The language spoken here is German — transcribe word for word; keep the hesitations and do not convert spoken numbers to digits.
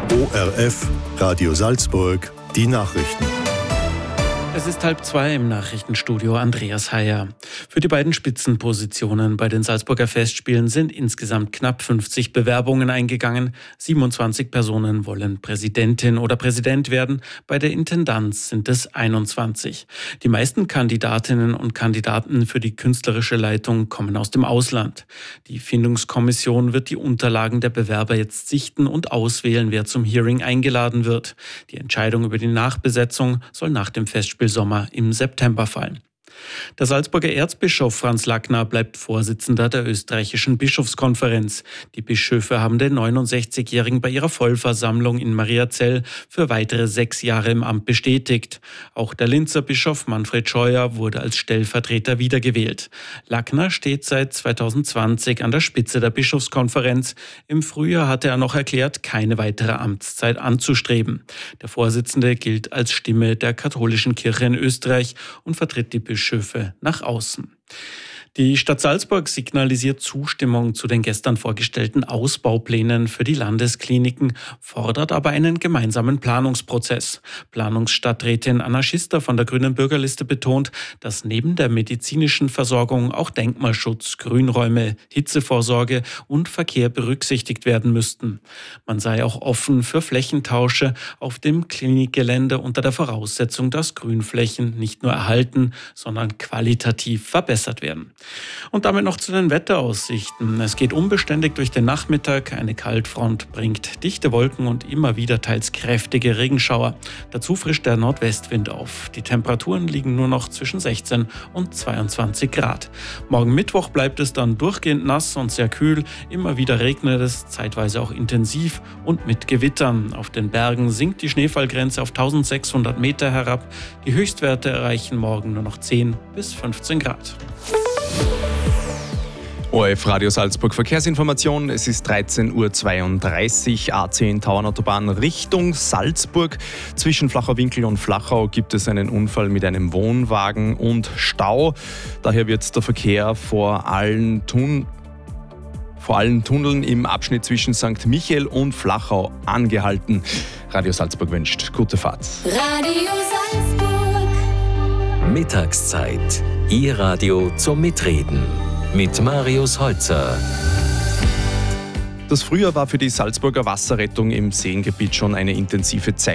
O R F, Radio Salzburg, die Nachrichten. Es ist halb zwei im Nachrichtenstudio, Andreas Heyer. Für die beiden Spitzenpositionen bei den Salzburger Festspielen sind insgesamt knapp fünfzig Bewerbungen eingegangen. siebenundzwanzig Personen wollen Präsidentin oder Präsident werden. Bei der Intendanz sind es einundzwanzig. Die meisten Kandidatinnen und Kandidaten für die künstlerische Leitung kommen aus dem Ausland. Die Findungskommission wird die Unterlagen der Bewerber jetzt sichten und auswählen, wer zum Hearing eingeladen wird. Die Entscheidung über die Nachbesetzung soll nach dem Festspiel Sommer im September fallen. Der Salzburger Erzbischof Franz Lackner bleibt Vorsitzender der österreichischen Bischofskonferenz. Die Bischöfe haben den neunundsechzigjährigen bei ihrer Vollversammlung in Mariazell für weitere sechs Jahre im Amt bestätigt. Auch der Linzer Bischof Manfred Scheuer wurde als Stellvertreter wiedergewählt. Lackner steht seit zweitausendzwanzig an der Spitze der Bischofskonferenz. Im Frühjahr hatte er noch erklärt, keine weitere Amtszeit anzustreben. Der Vorsitzende gilt als Stimme der katholischen Kirche in Österreich und vertritt die Bischöfe nach außen. Die Stadt Salzburg signalisiert Zustimmung zu den gestern vorgestellten Ausbauplänen für die Landeskliniken, fordert aber einen gemeinsamen Planungsprozess. Planungsstadträtin Anna Schister von der Grünen Bürgerliste betont, dass neben der medizinischen Versorgung auch Denkmalschutz, Grünräume, Hitzevorsorge und Verkehr berücksichtigt werden müssten. Man sei auch offen für Flächentausche auf dem Klinikgelände unter der Voraussetzung, dass Grünflächen nicht nur erhalten, sondern qualitativ verbessert werden. Und damit noch zu den Wetteraussichten. Es geht unbeständig durch den Nachmittag. Eine Kaltfront bringt dichte Wolken und immer wieder teils kräftige Regenschauer. Dazu frischt der Nordwestwind auf. Die Temperaturen liegen nur noch zwischen sechzehn und zweiundzwanzig Grad. Morgen Mittwoch bleibt es dann durchgehend nass und sehr kühl. Immer wieder regnet es, zeitweise auch intensiv und mit Gewittern. Auf den Bergen sinkt die Schneefallgrenze auf eintausendsechshundert Meter herab. Die Höchstwerte erreichen morgen nur noch zehn bis fünfzehn Grad. O R F Radio Salzburg Verkehrsinformation. Es ist dreizehn Uhr zweiunddreißig, A zehn Tauernautobahn Richtung Salzburg. Zwischen Flachau-Winkel und Flachau gibt es einen Unfall mit einem Wohnwagen und Stau. Daher wird der Verkehr vor allen Tun vor allen Tunneln im Abschnitt zwischen Sankt Michael und Flachau angehalten. Radio Salzburg wünscht gute Fahrt. Radio Salzburg. Mittagszeit. Ihr Radio zum Mitreden. Mit Marius Holzer. Das Frühjahr war für die Salzburger Wasserrettung im Seengebiet schon eine intensive Zeit.